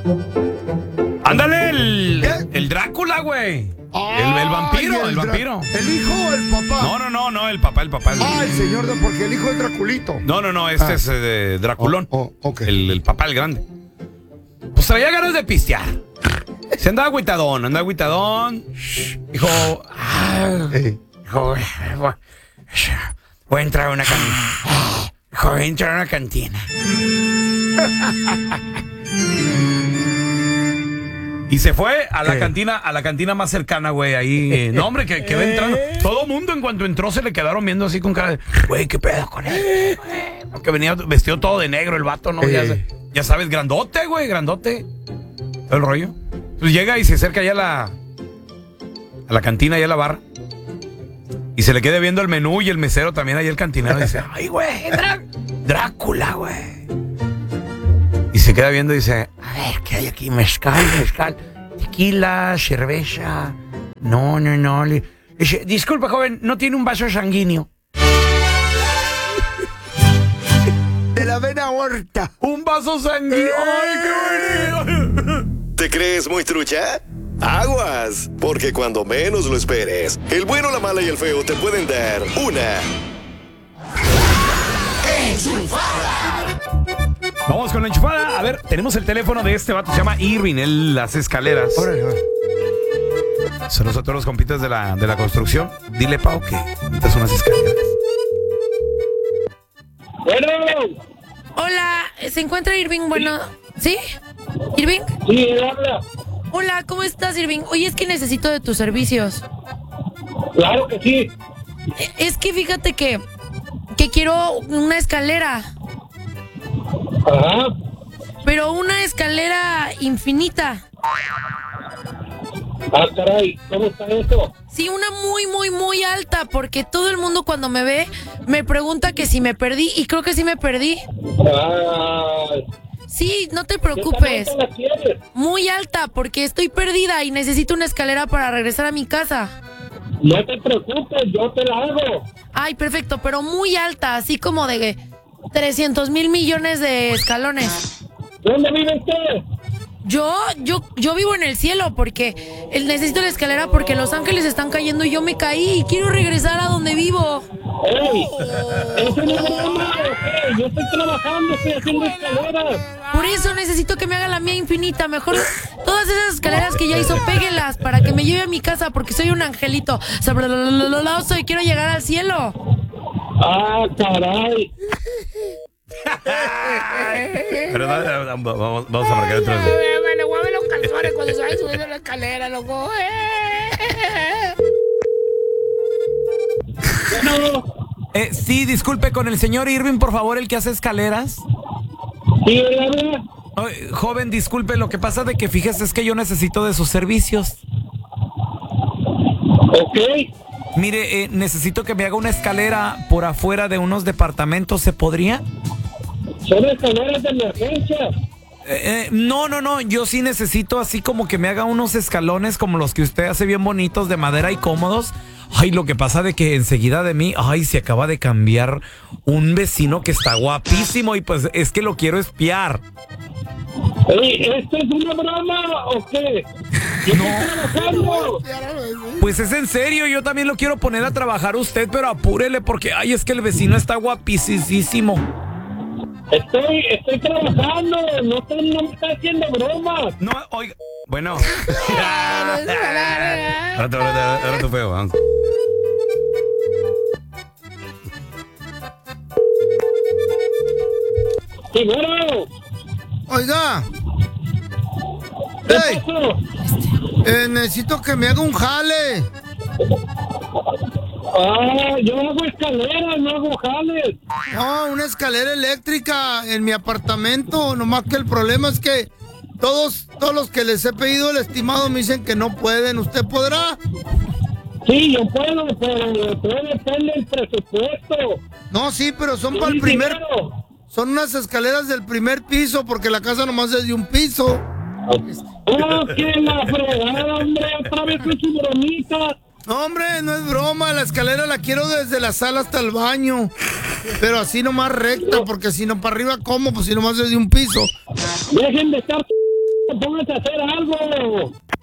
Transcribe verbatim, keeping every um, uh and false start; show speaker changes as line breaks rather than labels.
Ándale, el, el Drácula, güey. El, el vampiro, el, el vampiro.
¿El hijo o el papá?
No, no, no, no, el papá, el papá. El...
Ah, el señor, de, porque el hijo es Draculito.
No, no, no, este
ah.
es de Draculón.
Oh, oh, okay.
el, el papá, el grande. Pues traía ganas de pistear. Se andaba agüitadón, andaba agüitadón. Dijo, ah,
hey.
dijo, voy a entrar a una cantina. Dijo, voy a entrar a una cantina. Y se fue a la eh. cantina, a la cantina más cercana, güey, ahí. No, hombre, que, que va entrando. Todo mundo en cuanto entró se le quedaron viendo así con cara de, güey, ¿qué pedo con él? Güey? Porque venía vestido todo de negro el vato, ¿no? Eh. Ya, ya sabes, grandote, güey, grandote. Todo el rollo. Entonces llega y se acerca allá a la, a la cantina, allá a la barra. Y se le queda viendo el menú y el mesero también ahí el cantinero. Y dice, ay, güey, Drá- Drácula, güey. Y se queda viendo y dice, a ver, ¿qué hay aquí? Mezcal, mezcal, tequila, cerveza. No, no, no. Le... Dice, disculpa, joven, ¿no tiene un vaso sanguíneo?
De la vena aorta.
Un vaso sanguíneo. ¡Ay, qué bonito!
¿Te crees muy trucha? Aguas, porque cuando menos lo esperes, el bueno, la mala y el feo te pueden dar una enchufada.
Vamos con la enchufada. A ver, tenemos el teléfono de este vato, se llama Irving, él las escaleras.
Órale, órale.
Saludos a todos los compitas de la, de la construcción. Dile, Pau, que necesitas unas escaleras.
Bueno.
Hola, ¿se encuentra Irving? Bueno, ¿sí? ¿Irving?
Sí, habla.
Hola, ¿cómo estás, Irving? Oye, es que necesito de tus servicios.
Claro que sí.
Es que fíjate que, que quiero una escalera.
Ajá.
Pero una escalera infinita.
Ah, caray, ¿cómo está eso?
Sí, una muy, muy, muy alta, porque todo el mundo cuando me ve me pregunta que si me perdí, y creo que sí me perdí.
Ah.
Sí, no te preocupes.
¿Qué tan alta la quieres?
Muy alta, porque estoy perdida y necesito una escalera para regresar a mi casa.
No te preocupes, yo te la hago.
Ay, perfecto, pero muy alta, así como de trescientos mil millones de escalones.
¿Dónde vive usted?
Yo, yo, yo vivo en el cielo porque necesito la escalera porque los ángeles están cayendo y yo me caí y quiero regresar a donde vivo.
¡Ey! ¡Eso no es broma! Okay, yo estoy trabajando, estoy haciendo escaleras.
Por eso necesito que me haga la mía infinita. Mejor todas esas escaleras que ya hizo, péguelas para que me lleve a mi casa porque soy un angelito. Sabroso y quiero llegar al cielo.
¡Ah, caray!
Pero no, no, no, vamos, vamos a marcar otro.
Bueno, mueve los calzones cuando se va subiendo la escalera, loco.
No.
Eh, sí, disculpe, con el señor Irving, por favor, el que hace escaleras.
Sí, ¿verdad?
Oh, joven, disculpe, lo que pasa de que fíjese es que yo necesito de sus servicios.
Ok.
Mire, eh, necesito que me haga una escalera por afuera de unos departamentos, ¿se podría?
Son escaleras de emergencia.
Eh, eh, no, no, no, yo sí necesito así como que me haga unos escalones como los que usted hace bien bonitos de madera y cómodos. Ay, lo que pasa de que enseguida de mí, ay, se acaba de cambiar un vecino que está guapísimo y pues es que lo quiero espiar.
Ey, ¿esto es una broma o qué? Yo
No.
estoy trabajando.
Pues es en serio, yo también lo quiero poner a trabajar usted, pero apúrele porque, ay, es que el vecino está guapísimo.
Estoy, estoy trabajando, no, estoy, no me está haciendo bromas.
No, oiga, bueno. Ahora tú, ahora, ahora tú feo, vamos.
Sí, bueno.
Oiga.
¿Qué
Ey,
pasó?
eh, necesito que me haga un jale.
Ah, yo hago escaleras, no hago jales.
No, una escalera eléctrica en mi apartamento. Nomás que el problema es que todos, todos los que les he pedido el estimado me dicen que no pueden. ¿Usted podrá?
Sí, yo puedo, pero todo depende del presupuesto.
No, sí, pero son
Sí,
para el primer...
dinero.
Son unas escaleras del primer piso porque la casa nomás es de un piso.
¡Oh, qué la fregada, hombre! Otra vez con su bromita.
No, hombre, no es broma. La escalera la quiero desde la sala hasta el baño. Pero así nomás recta, porque si no para arriba, ¿cómo? Pues si nomás es de un piso.
Dejen de estar póngase a hacer algo.